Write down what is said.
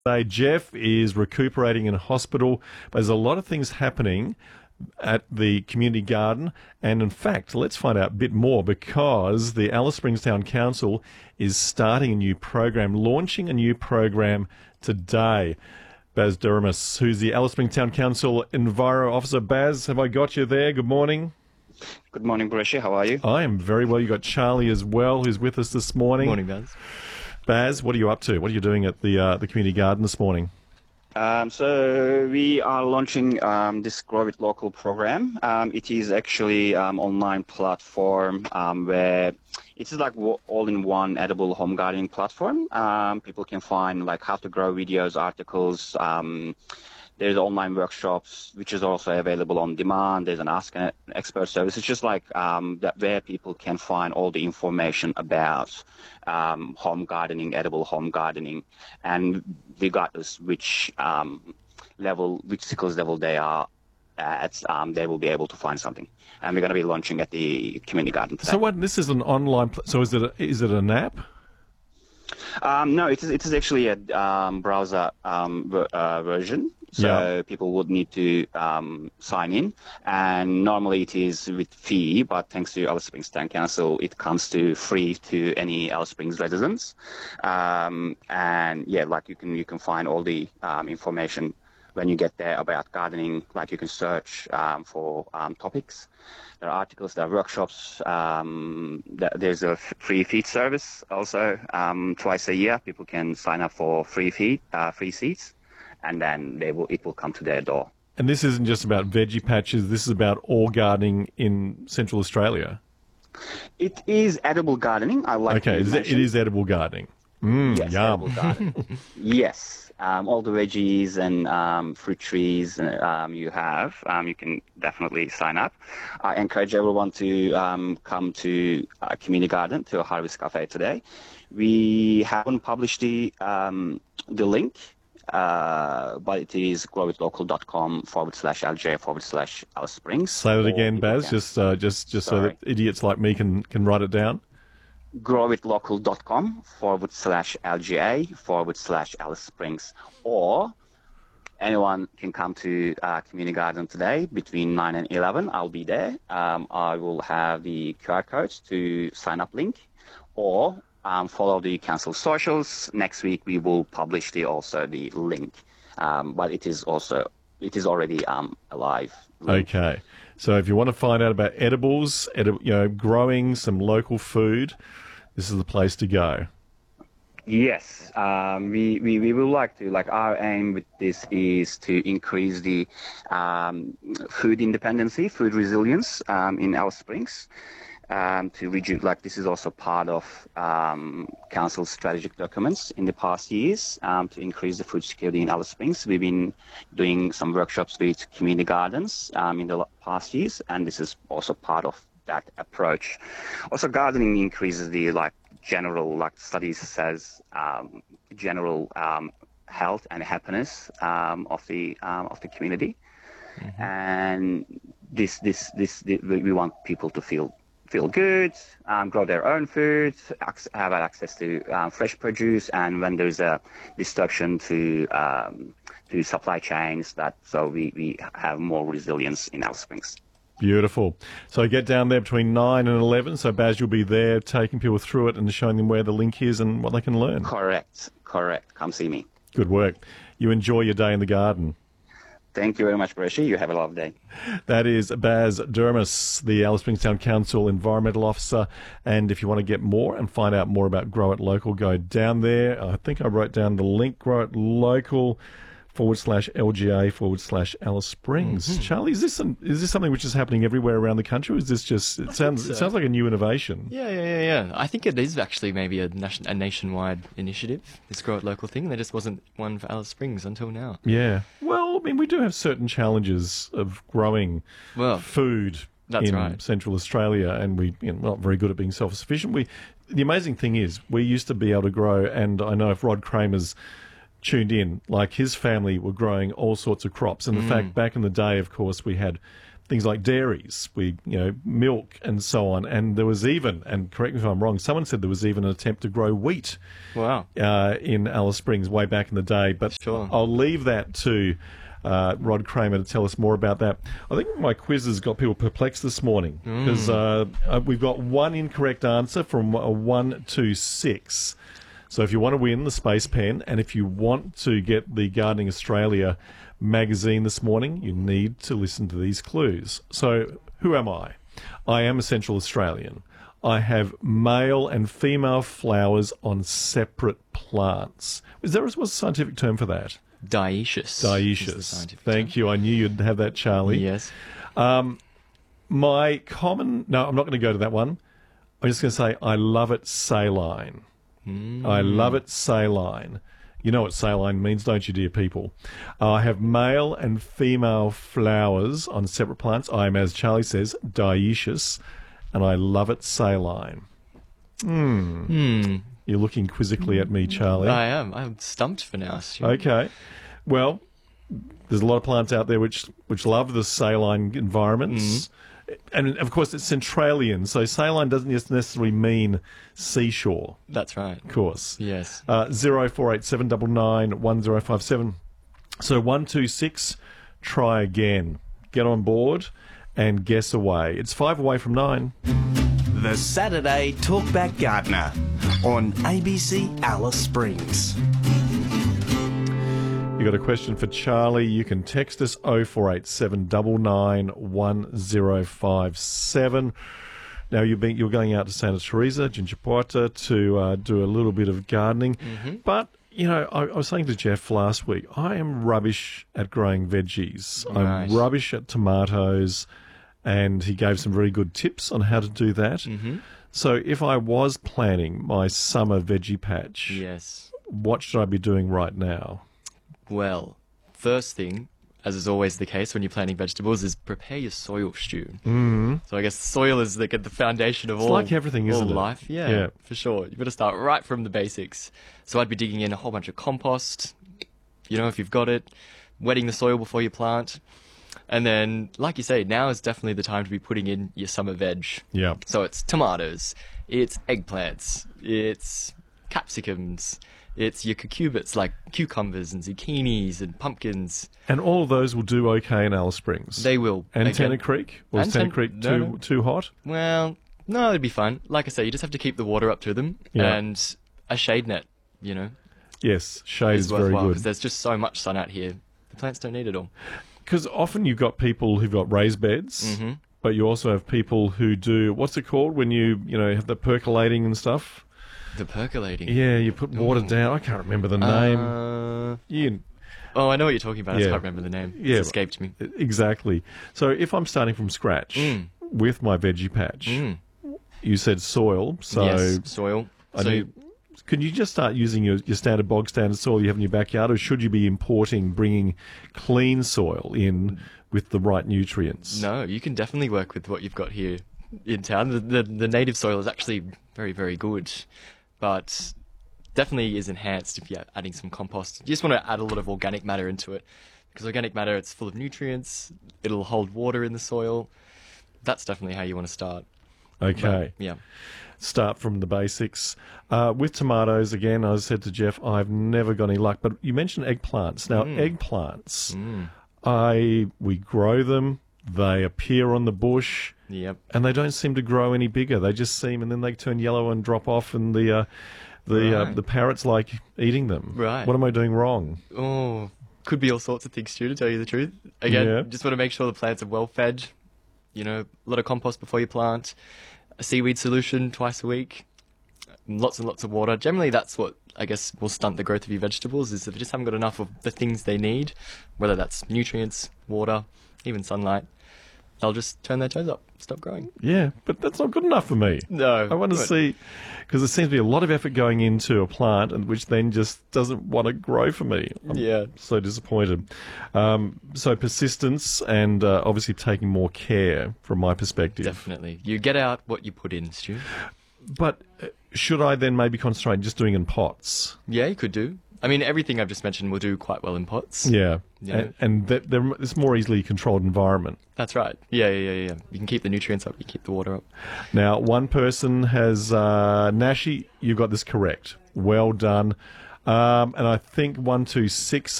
Jeff is recuperating in hospital. There's a lot of things happening at the community garden, and in fact, let's find out a bit more because the Alice Springs Town Council is starting a new program, launching a new program today. Baz Duramus, who's the Alice Springs Town Council Enviro Officer. Baz, have I got you there? Good morning. Good morning, Brescia. How are you? I am very well. You got Charlie as well, who's with us this morning. Morning, Baz. Baz, what are you up to? What are you doing at the community garden this morning? So we are launching this Grow It Local program. It is actually online platform where it is like all-in-one edible home gardening platform. People can find like how to grow videos, articles. There's online workshops, which is also available on demand. There's an Ask an Expert service. It's just like that where people can find all the information about home gardening, edible home gardening, and regardless which skills level they are at, they will be able to find something. And we're going to be launching at the community garden today. So this is an online. So is it an app? No, it is actually a browser version. So people would need to sign in, and normally it is with fee, but thanks to Alice Springs Town Council, it comes to free to any Alice Springs residents. And yeah, like you can find all the information when you get there about gardening. Like you can search for topics. There are articles, there are workshops. There's a free feed service also. Twice a year, people can sign up for free seeds, and then it will come to their door. And this isn't just about veggie patches. This is about all gardening in Central Australia. It is edible gardening. It is edible gardening. Yes, yum. edible gardening. Yes. All the veggies and fruit trees you have, you can definitely sign up. I encourage everyone to come to Community Garden, to Harvest Cafe today. We haven't published the link, but it is growitlocal.com/LJ/Alice Springs. Say that again, Baz, just so that idiots like me can write it down. growitlocal.com/LGA/Alice Springs, or anyone can come to Community Garden today between 9 and 11. I'll be there. I will have the QR codes to sign up link, or follow the council socials. Next week we will publish the link, but it is already alive. Okay, so if you want to find out about edibles, growing some local food, this is the place to go. Yes, we would like to, our aim with this is to increase the food independency, food resilience in Alice Springs. To reduce, this is also part of council's strategic documents in the past years to increase the food security in Alice Springs. We've been doing some workshops with community gardens in the past years, and this is also part of that approach. Also, gardening increases the general, studies says, general health and happiness of the community, and we want people to feel good, grow their own food, have access to fresh produce, and when there's a disruption to supply chains, so we have more resilience in Alice Springs. Beautiful. So get down there between 9 and 11. So Baz, you'll be there taking people through it and showing them where the link is and what they can learn. Correct. Come see me. Good work. You enjoy your day in the garden. Thank you very much, Brescia. You have a lovely day. That is Baz Duramus, the Alice Springs Town Council Environmental Officer. And if you want to get more and find out more about Grow It Local, go down there. I think I wrote down the link, Grow It Local /LGA/Alice Springs. Mm-hmm. Charlie, is this something which is happening everywhere around the country? Or is this just it sounds like a new innovation? Yeah. I think it is actually maybe a nationwide initiative, this Grow It Local thing. There just wasn't one for Alice Springs until now. Yeah. Well, I mean, we do have certain challenges of growing food in Central Australia, and we're not very good at being self-sufficient. The amazing thing is we used to be able to grow, and I know if Rod Kramer's tuned in, his family were growing all sorts of crops. And in fact, back in the day, of course, we had things like dairies, milk and so on. And there was even, and correct me if I'm wrong, someone said there was even an attempt to grow wheat Wow. in Alice Springs way back in the day. But Sure. I'll leave that to Rod Kramer to tell us more about that. I think my quiz has got people perplexed this morning because we've got one incorrect answer from 1 to 6. So if you want to win the Space Pen and if you want to get the Gardening Australia magazine this morning, you need to listen to these clues. So who am I? I am a Central Australian. I have male and female flowers on separate plants. What's the scientific term for that? Dioecious. is the Dioecious. scientific Thank term. you. I knew you'd have that, Charlie. Yes. My common... No, I'm not going to go to that one. I'm just going to say I love it saline. I love it saline. You know what saline means, don't you, dear people? I have male and female flowers on separate plants. I am, as Charlie says, dioecious, and I love it saline. You're looking quizzically at me, Charlie. I am. I'm stumped for now, Stu. Okay. Well, there's a lot of plants out there which love the saline environments. And, of course, it's Centralian, so saline doesn't just necessarily mean seashore, That's right. of course. Yes. 0487991057. So 126, try again. Get on board and guess away. It's 5 away from 9. The Saturday Talkback Gardener on ABC Alice Springs. You got a question for Charlie? You can text us 0487 991057. Now you're going out to Santa Teresa, Jinjapuata, to do a little bit of gardening. But I was saying to Jeff last week, I am rubbish at growing veggies. Right. I'm rubbish at tomatoes, and he gave some very good tips on how to do that. So if I was planning my summer veggie patch, Yes. what should I be doing right now? Well, first thing, as is always the case when you're planting vegetables, is prepare your soil, Stu. So I guess soil is the foundation of all like everything, all isn't it? life. Yeah, for sure. You've got to start right from the basics. So I'd be digging in a whole bunch of compost, if you've got it, wetting the soil before you plant. And then, like you say, now is definitely the time to be putting in your summer veg. Yeah. So it's tomatoes, it's eggplants, it's capsicums, it's your cucurbits like cucumbers and zucchinis and pumpkins. And all of those will do okay in Alice Springs. They will. And Again- Tennant Creek? Or is And Tennant Creek No. too hot? Well, no, it'd be fine. Like I say, you just have to keep the water up to them Yeah. and a shade net, Yes, shade is is very worthwhile because good. there's just so much sun out here. The plants don't need it all. Because often you've got people who've got raised beds, but you also have people who do, what's it called when you have the percolating and stuff? The percolating. Yeah, you put water down. I can't remember the name. Oh, I know what you're talking about. I Yeah. just can't remember the name. Yeah. It's escaped me. Exactly. So if I'm starting from scratch with my veggie patch, you said soil, so Yes, soil. I So need- can you just start using your standard bog standard soil you have in your backyard, or should you be bringing clean soil in with the right nutrients? no, you can definitely work with what you've got here in town. The native soil is actually very, very good, but definitely is enhanced if you're adding some compost. You just want to add a lot of organic matter into it, because organic matter, it's full of nutrients, it'll hold water in the soil. That's definitely how you want to start. Okay. Yeah. Start from the basics. With tomatoes, again, I said to Jeff, I've never got any luck. But you mentioned eggplants. Now, eggplants, we grow them, they appear on the bush, Yep. and they don't seem to grow any bigger. They just seem, and then they turn yellow and drop off, and the parrots like eating them. Right. What am I doing wrong? Oh, could be all sorts of things, Stu, to tell you the truth. Again, Yeah. just want to make sure the plants are well fed. A lot of compost before you plant. A seaweed solution twice a week. Lots and lots of water. Generally, that's what I guess will stunt the growth of your vegetables, is if they just haven't got enough of the things they need, whether that's nutrients, water, even sunlight. They'll just turn their toes up, stop growing. Yeah, but that's not good enough for me. No. I want to see, because there seems to be a lot of effort going into a plant, and which then just doesn't want to grow for me. I'm Yeah. so disappointed. So persistence and obviously taking more care from my perspective. Definitely. You get out what you put in, Stu. But should I then maybe concentrate just doing in pots? Yeah, you could do. I mean, everything I've just mentioned will do quite well in pots. Yeah, Yeah. and it's more easily controlled environment. That's right. Yeah. You can keep the nutrients up, you keep the water up. Now, one person has Nashi. You got this correct. Well done. And I think 1, 2, 6